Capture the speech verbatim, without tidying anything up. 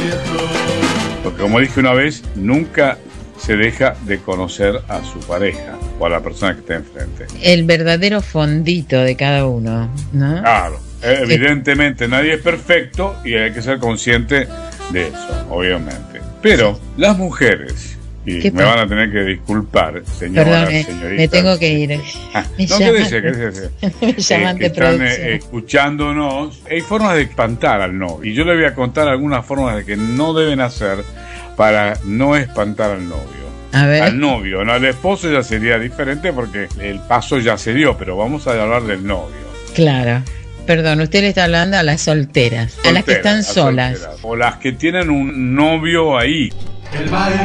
Porque como dije una vez, nunca se deja de conocer a su pareja o a la persona que está enfrente. El verdadero fondito de cada uno, ¿no? Claro, evidentemente nadie es perfecto y hay que ser consciente de eso, obviamente. Pero las mujeres, y me van a tener que disculpar, señoras, Perdón, señoritas. Me tengo que ir. Ah, me no, llaman, ¿qué dice? ¿Qué dice? Me llaman eh, de que están producción. eh, escuchándonos. Hay formas de espantar al novio. Y yo le voy a contar algunas formas de que no deben hacer para no espantar al novio. A ver. Al novio, no al esposo ya sería diferente porque el paso ya se dio, pero vamos a hablar del novio. Claro. Perdón, usted le está hablando a las solteras, solteras a las que están solas. Solteras, o las que tienen un novio ahí. El baile